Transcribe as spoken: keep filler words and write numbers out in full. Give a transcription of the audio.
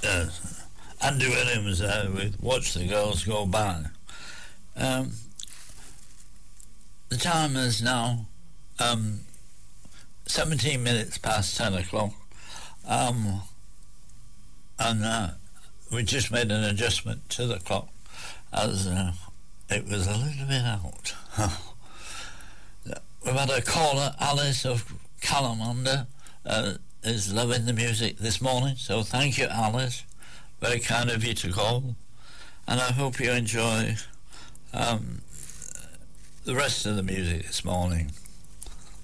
uh, Andy Williams there with Watch the Girls Go By. Um, the time is now um, seventeen minutes past ten o'clock, um, and uh, we just made an adjustment to the clock as uh, it was a little bit out. We've had a caller, Alice of Calamander, uh, is loving the music this morning, so thank you, Alice. Very kind of you to call, and I hope you enjoy um, the rest of the music this morning.